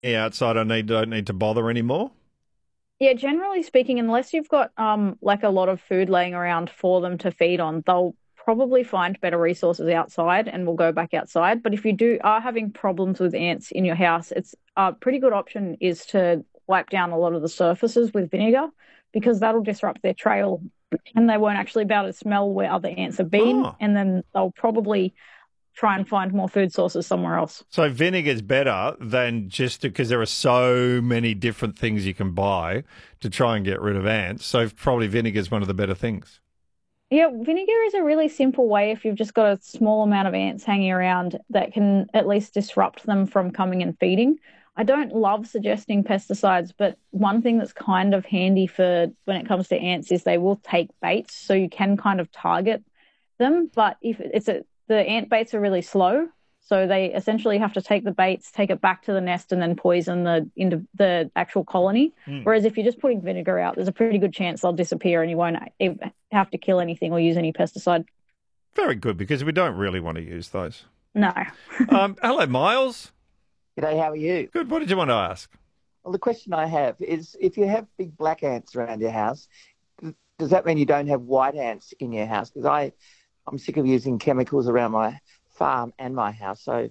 outside, don't need to bother anymore. Yeah, generally speaking, unless you've got like a lot of food laying around for them to feed on, they'll probably find better resources outside and will go back outside. But if you are having problems with ants in your house, it's a pretty good option is to wipe down a lot of the surfaces with vinegar because that'll disrupt their trail and they won't actually be able to smell where other ants have been, Oh, and then they'll probably try and find more food sources somewhere else. so vinegar's better than just because there are so many different things you can buy to try and get rid of ants. So probably vinegar's one of the better things. Yeah, vinegar is a really simple way if you've just got a small amount of ants hanging around that can at least disrupt them from coming and feeding. I don't love suggesting pesticides, but one thing that's kind of handy for when it comes to ants is they will take baits, so you can kind of target them. But if the ant baits are really slow, so they essentially have to take the baits, take it back to the nest, and then poison the actual colony. Hmm. Whereas if you're just putting vinegar out, there's a pretty good chance they'll disappear and you won't have to kill anything or use any pesticide. Very good, because we don't really want to use those. No. Hello, Miles. G'day, how are you? Good. What did you want to ask? Well, the question I have is if you have big black ants around your house, does that mean you don't have white ants in your house? Because I'm sick of using chemicals around my farm and my house. So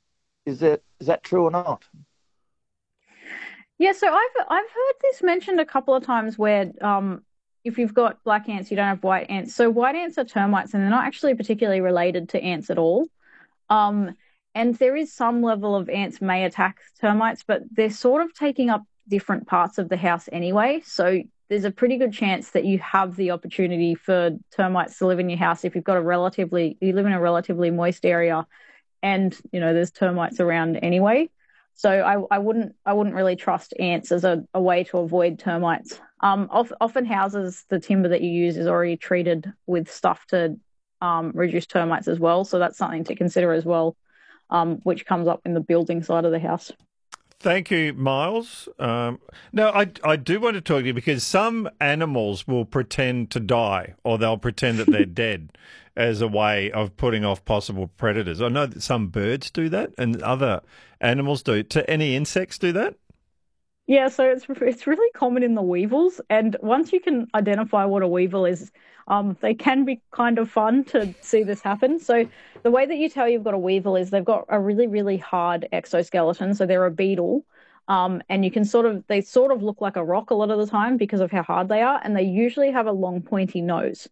is that true or not? Yeah, so I've heard this mentioned a couple of times where if you've got black ants, you don't have white ants. So white ants are termites, and they're not actually particularly related to ants at all. Um, and there is some level of ants may attack termites, but they're sort of taking up different parts of the house anyway. So there's a pretty good chance that you have the opportunity for termites to live in your house if you live in a relatively moist area and there's termites around anyway. So I wouldn't really trust ants as a way to avoid termites. Often houses, the timber that you use is already treated with stuff to reduce termites as well. So that's something to consider as well, which comes up in the building side of the house. Thank you, Miles. No, I do want to talk to you because some animals will pretend to die or they'll pretend that they're dead as a way of putting off possible predators. I know that some birds do that and other animals do. Do any insects do that? Yeah, so it's really common in the weevils, and once you can identify what a weevil is, they can be kind of fun to see this happen. So the way that you tell you've got a weevil is they've got a really, really hard exoskeleton, so they're a beetle, and they sort of look like a rock a lot of the time because of how hard they are, and they usually have a long pointy nose,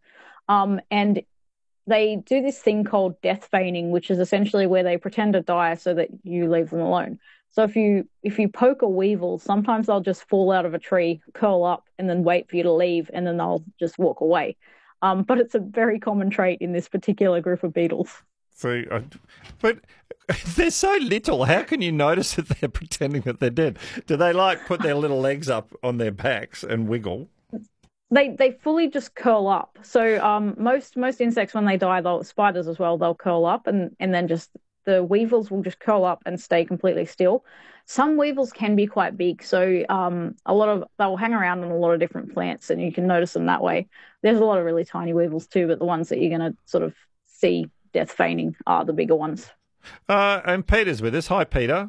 and they do this thing called death feigning, which is essentially where they pretend to die so that you leave them alone. So if you poke a weevil, sometimes they'll just fall out of a tree, curl up, and then wait for you to leave, and then they'll just walk away. But it's a very common trait in this particular group of beetles. So, but they're so little. How can you notice that they're pretending that they're dead? Do they like put their little legs up on their backs and wiggle? They fully just curl up. So most insects when they die, spiders as well, they'll curl up and then just the weevils will just curl up and stay completely still. Some weevils can be quite big, so they'll hang around on a lot of different plants, and you can notice them that way. There's a lot of really tiny weevils too, but the ones that you're going to sort of see death feigning are the bigger ones. And Peter's with us. Hi, Peter.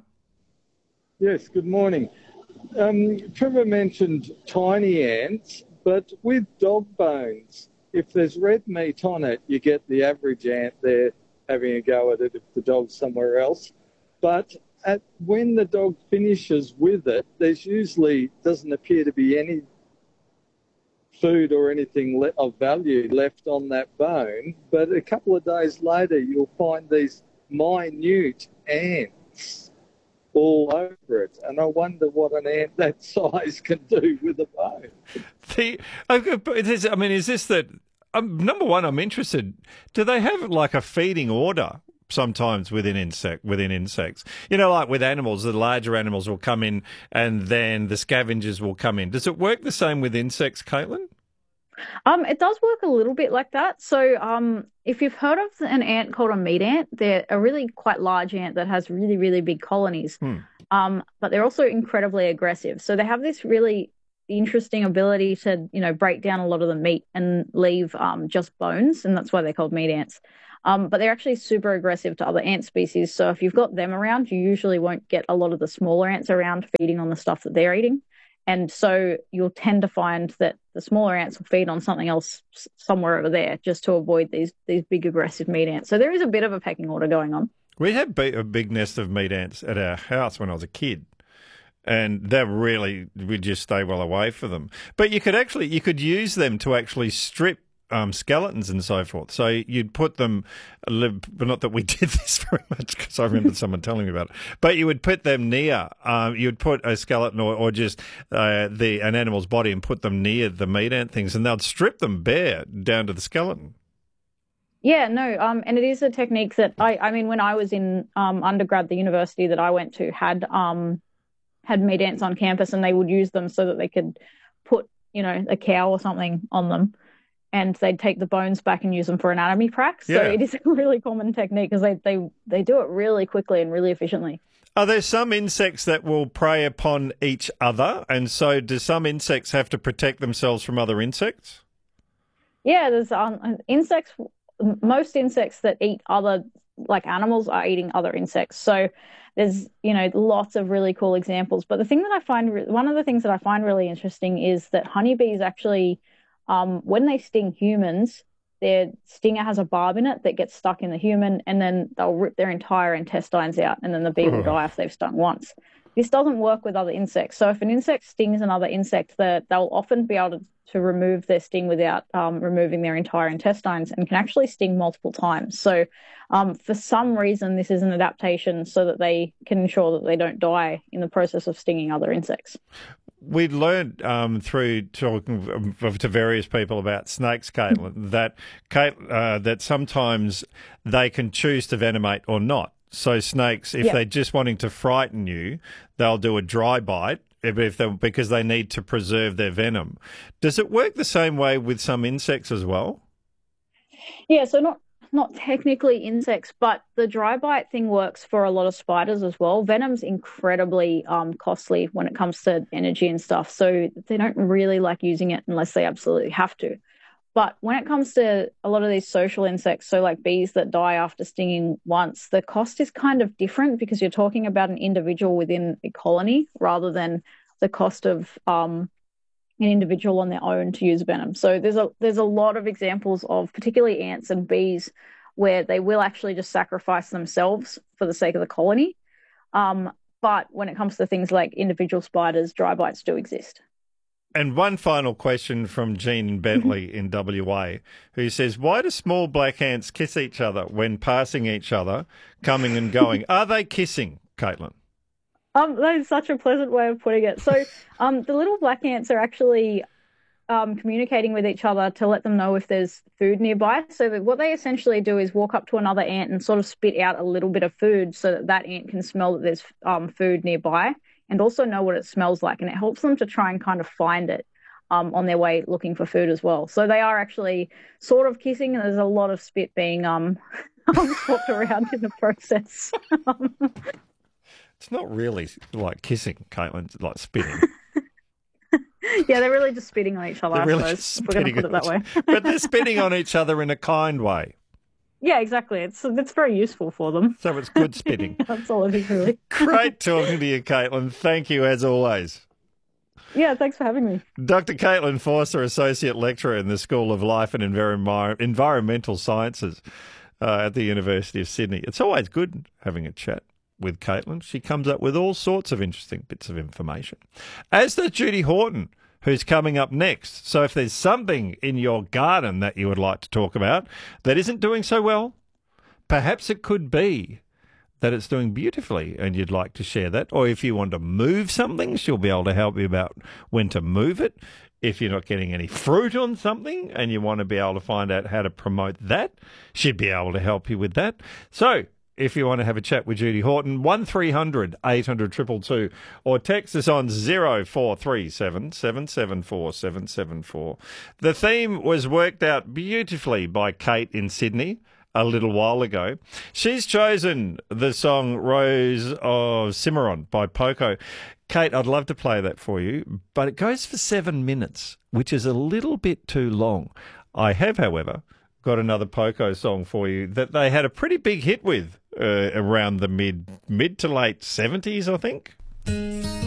Yes, good morning. Trevor mentioned tiny ants, but with dog bones, if there's red meat on it, you get the average ant there having a go at it if the dog's somewhere else. But when the dog finishes with it, there's usually doesn't appear to be any food or anything of value left on that bone. But a couple of days later, you'll find these minute ants all over it. And I wonder what an ant that size can do with a bone. Is this that? Number one, I'm interested. Do they have like a feeding order sometimes within insects? Like with animals, the larger animals will come in and then the scavengers will come in. Does it work the same with insects, Caitlin? It does work a little bit like that. So, if you've heard of an ant called a meat ant, they're a really quite large ant that has really, really big colonies. But they're also incredibly aggressive. So they have this really the interesting ability to, break down a lot of the meat and leave just bones, and that's why they're called meat ants. But they're actually super aggressive to other ant species. So if you've got them around, you usually won't get a lot of the smaller ants around feeding on the stuff that they're eating. And so you'll tend to find that the smaller ants will feed on something else somewhere over there just to avoid these big aggressive meat ants. So there is a bit of a pecking order going on. We had a big nest of meat ants at our house when I was a kid. And we'd just stay well away from them. But you could use them to actually strip skeletons and so forth. So you'd put them, but not that we did this very much because I remember someone telling me about it, but you would put them near, you'd put a skeleton or just an animal's body and put them near the meat ant things, and they'd strip them bare down to the skeleton. Yeah, no, and it is a technique that I mean, when I was in undergrad, the university that I went to had meat ants on campus, and they would use them so that they could put, a cow or something on them, and they'd take the bones back and use them for anatomy pracs. So it is a really common technique because they do it really quickly and really efficiently. Are there some insects that will prey upon each other? And so do some insects have to protect themselves from other insects? Yeah, there's insects. Most insects that eat other, like animals, are eating other insects. So there's, lots of really cool examples. But one of the things that I find really interesting is that honeybees actually, when they sting humans, their stinger has a barb in it that gets stuck in the human, and then they'll rip their entire intestines out, and then the bee will die if they've stung once. This doesn't work with other insects. So if an insect stings another insect, they'll often be able to remove their sting without removing their entire intestines, and can actually sting multiple times. So for some reason, this is an adaptation so that they can ensure that they don't die in the process of stinging other insects. We learned through talking to various people about snakes, Caitlin, that sometimes they can choose to venomate or not. So snakes, if they're just wanting to frighten you, they'll do a dry bite because they need to preserve their venom. Does it work the same way with some insects as well? Yeah, so not technically insects, but the dry bite thing works for a lot of spiders as well. Venom's incredibly costly when it comes to energy and stuff, so they don't really like using it unless they absolutely have to. But when it comes to a lot of these social insects, so like bees that die after stinging once, the cost is kind of different because you're talking about an individual within a colony rather than the cost of an individual on their own to use venom. So there's a lot of examples of particularly ants and bees where they will actually just sacrifice themselves for the sake of the colony. But when it comes to things like individual spiders, dry bites do exist. And one final question from Jean Bentley in WA, who says, why do small black ants kiss each other when passing each other, coming and going? Are they kissing, Caitlin? That is such a pleasant way of putting it. So the little black ants are actually communicating with each other to let them know if there's food nearby. So what they essentially do is walk up to another ant and sort of spit out a little bit of food so that ant can smell that there's food nearby, and also know what it smells like. And it helps them to try and kind of find it on their way looking for food as well. So they are actually sort of kissing, and there's a lot of spit being swapped around in the process. It's not really like kissing, Caitlin. It's like spitting. Yeah, they're really just spitting on each other, I suppose, if we're going to put it that way. But they're spitting on each other in a kind way. Yeah, exactly. It's very useful for them. So it's good spitting. That's all it is, really. Great talking to you, Caitlin. Thank you, as always. Yeah, thanks for having me. Dr. Caitlin Forster, Associate Lecturer in the School of Life and Environmental Sciences at the University of Sydney. It's always good having a chat with Caitlin. She comes up with all sorts of interesting bits of information. As does Judy Horton, who's coming up next. So if there's something in your garden that you would like to talk about that isn't doing so well, perhaps it could be that it's doing beautifully and you'd like to share that. Or if you want to move something, she'll be able to help you about when to move it. If you're not getting any fruit on something and you want to be able to find out how to promote that, she'd be able to help you with that. So if you want to have a chat with Judy Horton, 1300 800 222, or text us on 0437 774 774. The theme was worked out beautifully by Kate in Sydney. a little while ago. She's chosen the song Rose of Cimarron by Poco. Kate, I'd love to play that for you, but it goes for 7 minutes, which is a little bit too long. I have, however, got another Poco song for you that they had a pretty big hit with around the mid to late 70s, I think.